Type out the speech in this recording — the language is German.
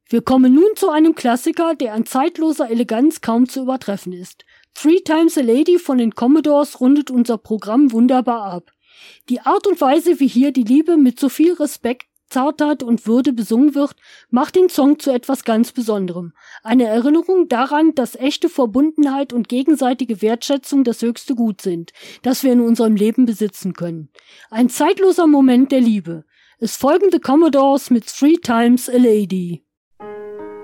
Wir kommen nun zu einem Klassiker, der an zeitloser Eleganz kaum zu übertreffen ist. Three Times a Lady von den Commodores rundet unser Programm wunderbar ab. Die Art und Weise, wie hier die Liebe mit so viel Respekt, Zartheit und Würde besungen wird, macht den Song zu etwas ganz Besonderem. Eine Erinnerung daran, dass echte Verbundenheit und gegenseitige Wertschätzung das höchste Gut sind, das wir in unserem Leben besitzen können. Ein zeitloser Moment der Liebe. Es folgen The Commodores mit Three Times a Lady.